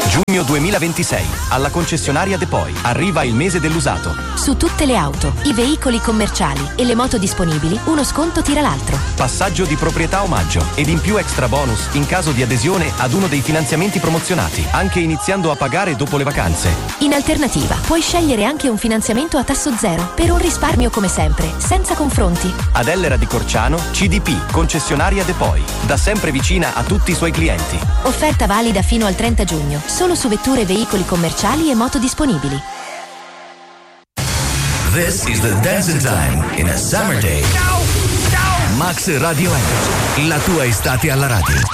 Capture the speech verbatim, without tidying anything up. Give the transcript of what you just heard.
Giugno duemilaventisei, alla concessionaria De Poi, arriva il mese dell'usato. Su tutte le auto, i veicoli commerciali e le moto disponibili, uno sconto tira l'altro. Passaggio di proprietà omaggio ed in più extra bonus in caso di adesione ad uno dei finanziamenti promozionati, anche iniziando a pagare dopo le vacanze. In alternativa, puoi scegliere anche un finanziamento a tasso zero per un risparmio come sempre, senza confronti. Ad Ellera di Corciano, C D P, concessionaria De Poi, da sempre vicina a tutti i suoi clienti. Offerta valida fino al trenta giugno, solo su vetture e veicoli commerciali e moto disponibili. This is the dancing time in a summer day. Max Radio Energy, la tua estate alla radio.